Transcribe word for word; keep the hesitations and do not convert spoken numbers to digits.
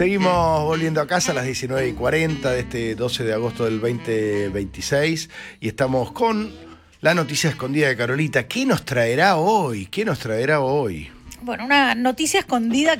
Seguimos volviendo a casa a las diecinueve y cuarenta de este doce de agosto del veinte veintiséis y estamos con la noticia escondida de Carolita. ¿Qué nos traerá hoy? ¿Qué nos traerá hoy? Bueno, una noticia escondida